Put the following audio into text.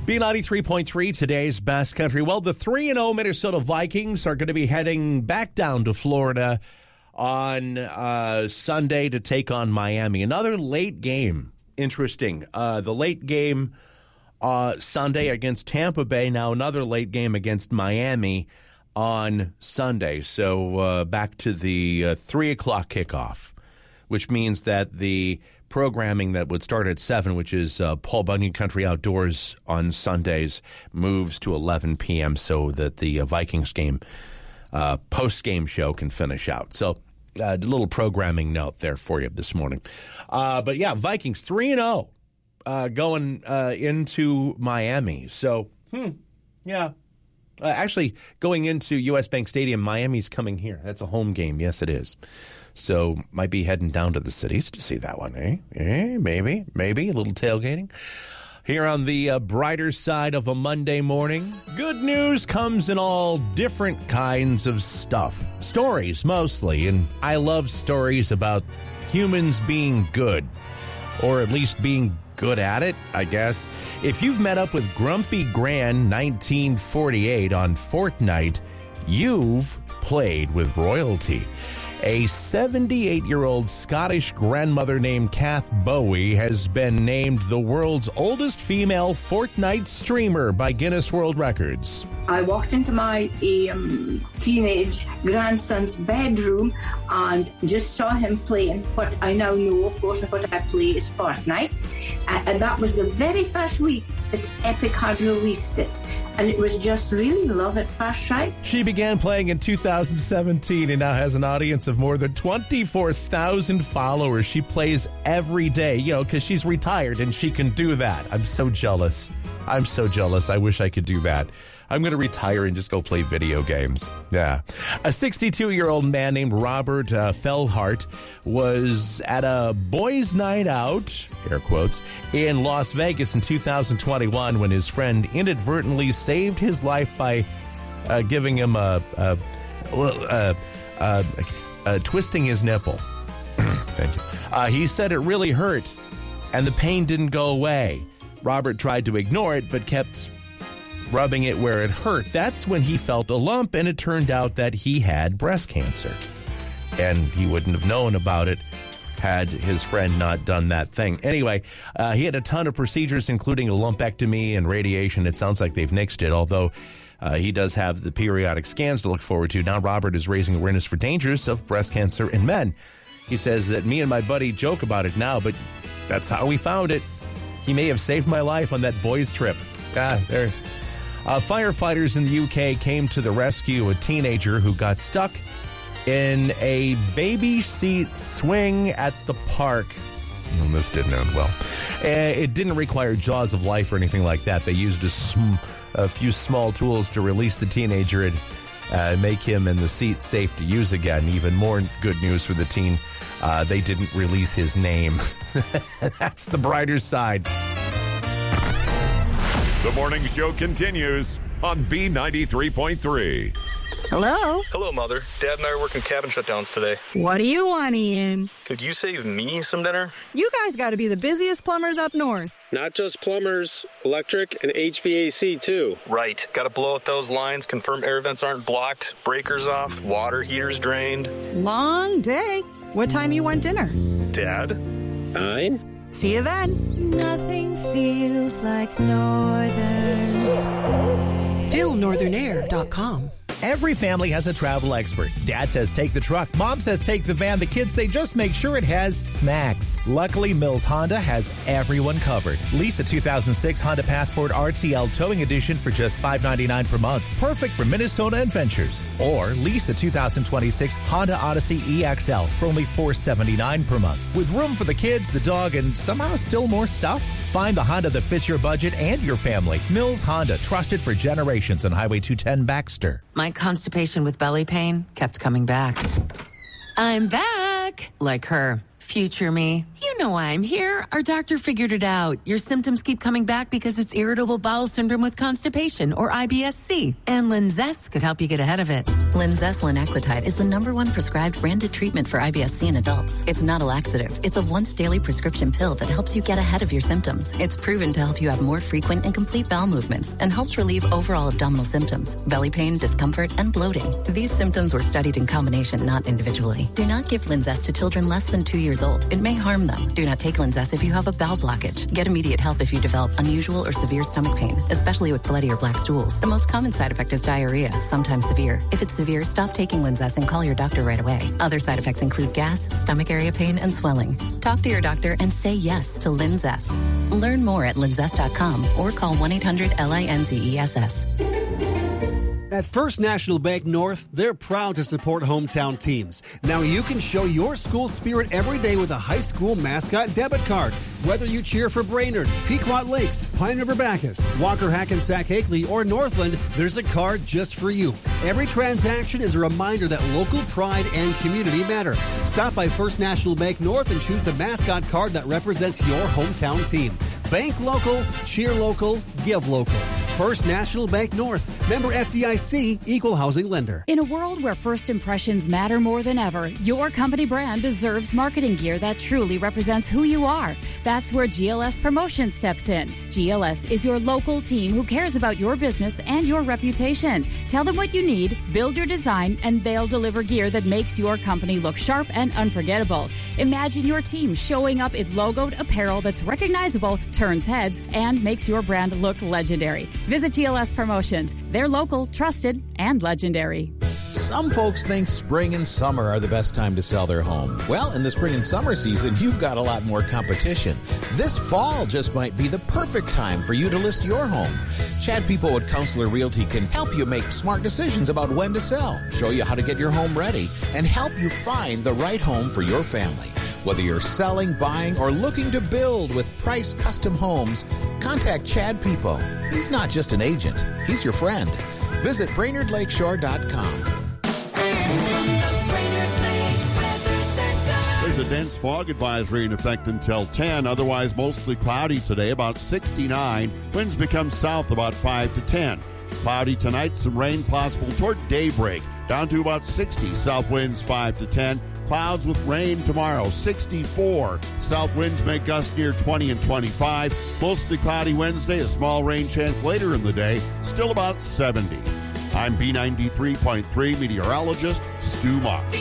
B93.3, today's best country. Well, the 3-0 Minnesota Vikings are going to be heading back down to Florida on Sunday to take on Miami. Another late game. Interesting. The late game Sunday against Tampa Bay. Now another late game against Miami on Sunday. So back to the 3 o'clock kickoff, which means that the programming that would start at 7, which is Paul Bunyan Country Outdoors on Sundays, moves to 11 p.m. so that the Vikings game post-game show can finish out. So a little programming note there for you this morning. But yeah, Vikings 3-0 going into Miami. So, yeah. Actually, going into U.S. Bank Stadium, Miami's coming here. That's a home game. Yes, it is. So might be heading down to the cities to see that one, eh? Maybe. A little tailgating. Here on the brighter side of a Monday morning, good news comes in all different kinds of stuff. Stories, mostly. And I love stories about humans being good. Or at least being good at it, I guess. If you've met up with Grumpy Gran 1948 on Fortnite, you've played with royalty. A 78-year-old Scottish grandmother named Kath Bowie has been named the world's oldest female Fortnite streamer by Guinness World Records. I walked into my teenage grandson's bedroom and just saw him playing what I now know, of course, what I play is Fortnite. And that was the very first week that Epic had released it. And it was just really love at first sight. She began playing in 2017 and now has an audience of more than 24,000 followers. She plays every day, because she's retired and she can do that. I'm so jealous. I wish I could do that. I'm going to retire and just go play video games. Yeah. A 62-year-old man named Robert Fellhart was at a boys' night out, air quotes, in Las Vegas in 2021 when his friend inadvertently saved his life by giving him twisting his nipple. Thank you. He said it really hurt, and the pain didn't go away. Robert tried to ignore it, but kept rubbing it where it hurt. That's when he felt a lump, and it turned out that he had breast cancer. And he wouldn't have known about it had his friend not done that thing. Anyway, he had a ton of procedures, including a lumpectomy and radiation. It sounds like they've nixed it, although he does have the periodic scans to look forward to. Now Robert is raising awareness for dangers of breast cancer in men. He says that me and my buddy joke about it now, but that's how we found it. He may have saved my life on that boys' trip. There. Firefighters in the UK came to the rescue of a teenager who got stuck in a baby seat swing at the park. Well, this didn't end well. It didn't require jaws of life or anything like that. They used a few small tools to release the teenager and make him in the seat safe to use again. Even more good news for the teen. They didn't release his name. That's the brighter side. The morning show continues on B93.3. Hello? Hello, Mother. Dad and I are working cabin shutdowns today. What do you want, Ian? Could you save me some dinner? You guys got to be the busiest plumbers up north. Not just plumbers, electric and HVAC too. Right. Got to blow out those lines, confirm air vents aren't blocked, breakers off, water heaters drained. Long day. What time you want dinner? Dad? 9? See you then. Nothing feels like Northern Air. FeelNorthernAir.com. Every family has a travel expert. Dad says take the truck. Mom says take the van. The kids say just make sure it has snacks. Luckily, Mills Honda has everyone covered. Lease a 2006 Honda Passport RTL Towing Edition for just $5.99 per month. Perfect for Minnesota adventures. Or lease a 2026 Honda Odyssey EXL for only $479 per month. With room for the kids, the dog, and somehow still more stuff? Find the Honda that fits your budget and your family. Mills Honda, trusted for generations on Highway 210 Baxter. My constipation with belly pain kept coming back. I'm back. Like her. Future me. You know why I'm here. Our doctor figured it out. Your symptoms keep coming back because it's irritable bowel syndrome with constipation, or IBS-C. And Linzess could help you get ahead of it. Linzess linaclotide is the #1 prescribed branded treatment for IBS-C in adults. It's not a laxative. It's a once-daily prescription pill that helps you get ahead of your symptoms. It's proven to help you have more frequent and complete bowel movements and helps relieve overall abdominal symptoms, belly pain, discomfort, and bloating. These symptoms were studied in combination, not individually. Do not give Linzess to children less than 2 years old. It may harm them. Do not take Linzess if you have a bowel blockage. Get immediate help if you develop unusual or severe stomach pain, especially with bloody or black stools. The most common side effect is diarrhea, sometimes severe. If it's severe, stop taking Linzess and call your doctor right away. Other side effects include gas, stomach area pain, and swelling. Talk to your doctor and say yes to Linzess. Learn more at linzess.com or call 1-800-LINZESS. At First National Bank North, they're proud to support hometown teams. Now you can show your school spirit every day with a high school mascot debit card. Whether you cheer for Brainerd, Pequot Lakes, Pine River Bacchus, Walker Hackensack Hinckley, or Northland, there's a card just for you. Every transaction is a reminder that local pride and community matter. Stop by First National Bank North and choose the mascot card that represents your hometown team. Bank local, cheer local, give local. First National Bank North. Member FDIC, Equal Housing Lender. In a world where first impressions matter more than ever, your company brand deserves marketing gear that truly represents who you are. That's where GLS Promotions steps in. GLS is your local team who cares about your business and your reputation. Tell them what you need, build your design, and they'll deliver gear that makes your company look sharp and unforgettable. Imagine your team showing up in logoed apparel that's recognizable, turns heads, and makes your brand look legendary. Visit GLS Promotions. They're local, trusted, and legendary. Some folks think spring and summer are the best time to sell their home. Well, in the spring and summer season, you've got a lot more competition. This fall just might be the perfect time for you to list your home. Chad People at Counselor Realty can help you make smart decisions about when to sell, show you how to get your home ready, and help you find the right home for your family. Whether you're selling, buying, or looking to build with Price Custom Homes, contact Chad People. He's not just an agent, he's your friend. Visit BrainerdLakeshore.com. There's a dense fog advisory in effect until 10. Otherwise, mostly cloudy today, about 69. Winds become south about 5 to 10. Cloudy tonight, some rain possible toward daybreak. Down to about 60. South winds 5 to 10. Clouds with rain tomorrow, 64. South winds may gust near 20 and 25. Mostly cloudy Wednesday, a small rain chance later in the day, still about 70. I'm B93.3 meteorologist Stu Mock.